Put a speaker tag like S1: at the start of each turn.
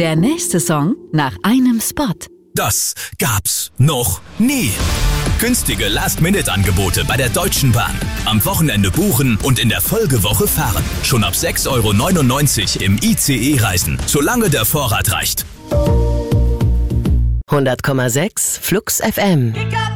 S1: Der nächste Song nach einem Spot.
S2: Das gab's noch nie. Günstige Last-Minute-Angebote bei der Deutschen Bahn. Am Wochenende buchen und in der Folgewoche fahren. Schon ab 6,99 € im ICE reisen, solange der Vorrat reicht.
S3: 100,6 Flux FM.